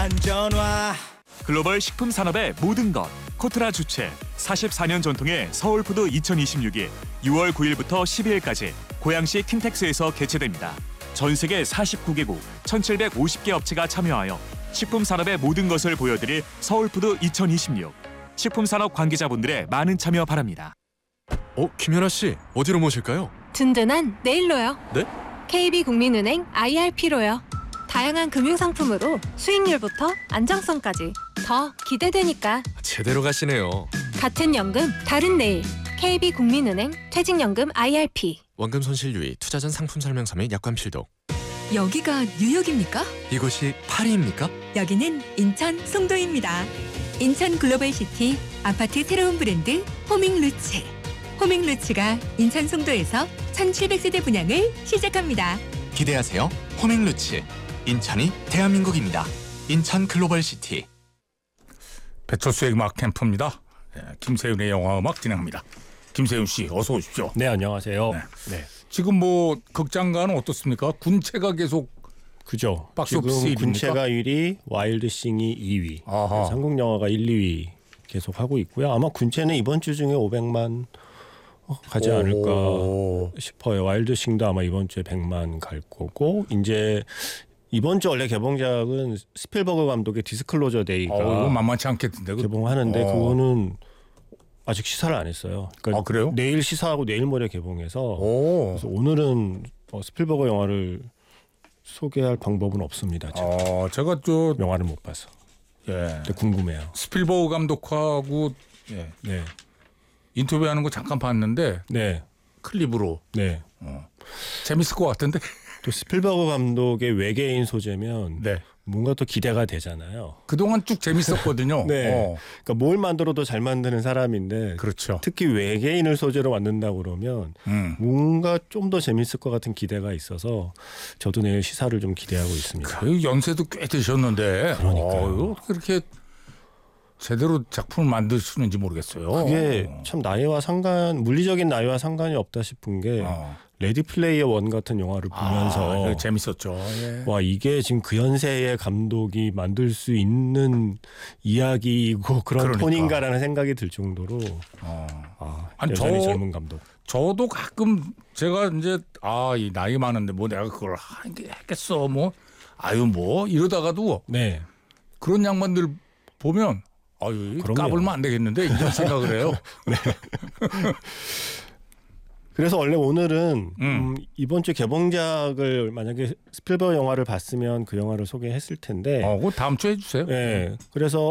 안전화. 글로벌 식품 산업의 모든 것. 코트라 주최 44년 전통의 서울푸드 2026이 6월 9일부터 12일까지 고양시 킨텍스에서 개최됩니다. 전 세계 49개국 1,750개 업체가 참여하여 식품 산업의 모든 것을 보여드릴 서울푸드 2026. 식품 산업 관계자분들의 많은 참여 바랍니다. 김연아 씨, 어디로 모실까요? 든든한 내일로요. 네? KB국민은행 IRP로요. 다양한 금융상품으로 수익률부터 안정성까지 더 기대되니까. 제대로 가시네요. 같은 연금 다른 내일. KB국민은행 퇴직연금 IRP. 원금 손실 유의, 투자 전 상품 설명서 및 약관 필독. 여기가 뉴욕입니까? 이곳이 파리입니까? 여기는 인천 송도입니다. 인천 글로벌시티 아파트 새로운 브랜드 호밍루츠. 호밍루츠가 인천 송도에서 1700세대 분양을 시작합니다. 기대하세요. 호밍루츠. 인천이 대한민국입니다. 인천 글로벌시티. 배철수의 음악 캠프입니다. 김세윤의 영화 음악 진행합니다. 김세윤 씨 어서 오십시오. 네, 안녕하세요. 네. 지금 뭐 극장가는 어떻습니까? 군체가 계속 그죠. 박스오피스 지금 1위입니까? 군체가 1위, 와일드싱이 2위. 아하. 한국 영화가 1, 2위 계속 하고 있고요. 아마 군체는 이번 주 중에 500만 가지 않을까 싶어요. 와일드싱도 아마 이번 주에 100만 갈 거고, 이제 이번 주 원래 개봉작은 스필버그 감독의 디스클로저 데이가 이거 만만치 않겠던데. 개봉하는데 그거는 아직 시사를 안 했어요. 그러니까 그래요? 내일 시사하고 내일 모레 개봉해서 그래서 오늘은 스필버그 영화를 소개할 방법은 없습니다. 제가 저 영화를 못 봐서. 근데 궁금해요. 스필버그 감독하고 네. 인터뷰하는 거 잠깐 봤는데 네. 클립으로 네. 재밌을 것 같은데. 또 스필버그 감독의 외계인 소재면 네. 뭔가 또 기대가 되잖아요. 그동안 쭉 재밌었거든요. 네. 그러니까 뭘 만들어도 잘 만드는 사람인데 그렇죠. 특히 외계인을 소재로 만든다고 그러면 뭔가 좀 더 재밌을 것 같은 기대가 있어서 저도 내일 시사를 좀 기대하고 있습니다. 그 연세도 꽤 되셨는데 그러니까요. 그렇게 제대로 작품을 만드시는지 모르겠어요. 그게 참 나이와 물리적인 나이와 상관이 없다 싶은 게 레디 플레이어 원 같은 영화를 보면서 재밌었죠. 와, 이게 지금 그 연세의 감독이 만들 수 있는 이야기이고 그런 톤인가라는 생각이 들 정도로 여전히 젊은 감독. 저도 가끔 제가 이제 이 나이 많은데 뭐 내가 그걸 했겠어 뭐 이러다가도 네. 그런 양반들 보면 까불면 안 되겠는데 이런 생각을 해요. 네. 그래서 원래 오늘은 이번 주 개봉작을 만약에 스필버그 영화를 봤으면 그 영화를 소개했을 텐데 그거 다음 주에 해주세요. 네. 그래서